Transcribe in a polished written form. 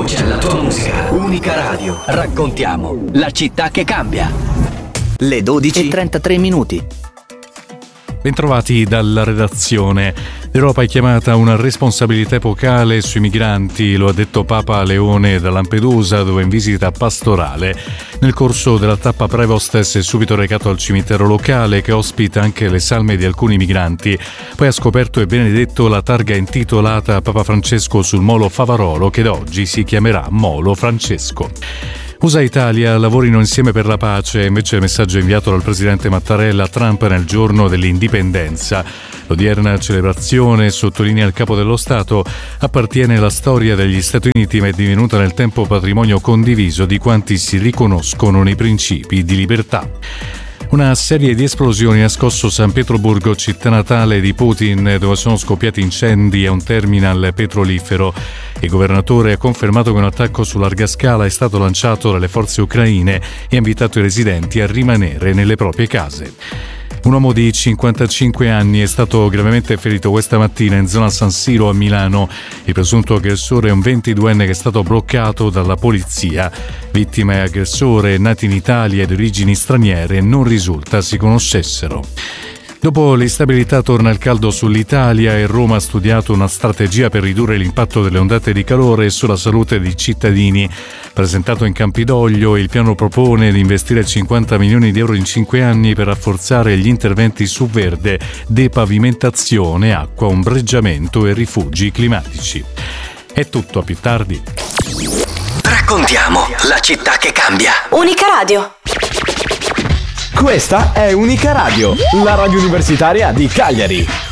c'è la tua musica. Unica Radio. Raccontiamo la città che cambia. Le 12:33. Bentrovati dalla redazione. L'Europa è chiamata a una responsabilità epocale sui migranti, lo ha detto Papa Leone da Lampedusa, dove in visita pastorale. Nel corso della tappa Prevost si è subito recato al cimitero locale, che ospita anche le salme di alcuni migranti. Poi ha scoperto e benedetto la targa intitolata a Papa Francesco sul molo Favarolo, che da oggi si chiamerà Molo Francesco. USA e Italia lavorino insieme per la pace, invece il messaggio inviato dal presidente Mattarella a Trump nel giorno dell'indipendenza. L'odierna celebrazione, sottolinea il capo dello Stato, appartiene alla storia degli Stati Uniti, ma è divenuta nel tempo patrimonio condiviso di quanti si riconoscono nei principi di libertà. Una serie di esplosioni ha scosso San Pietroburgo, città natale di Putin, dove sono scoppiati incendi a un terminal petrolifero. Il governatore ha confermato che un attacco su larga scala è stato lanciato dalle forze ucraine e ha invitato i residenti a rimanere nelle proprie case. Un uomo di 55 anni è stato gravemente ferito questa mattina in zona San Siro a Milano. Il presunto aggressore è un 22enne che è stato bloccato dalla polizia. Vittima e aggressore, nati in Italia e di origini straniere, non risulta si conoscessero. Dopo l'instabilità torna il caldo sull'Italia e Roma ha studiato una strategia per ridurre l'impatto delle ondate di calore sulla salute dei cittadini. Presentato in Campidoglio, il piano propone di investire 50 milioni di euro in 5 anni per rafforzare gli interventi su verde, depavimentazione, acqua, ombreggiamento e rifugi climatici. È tutto, a più tardi. Raccontiamo la città che cambia. Unica Radio. Questa è Unica Radio, la radio universitaria di Cagliari.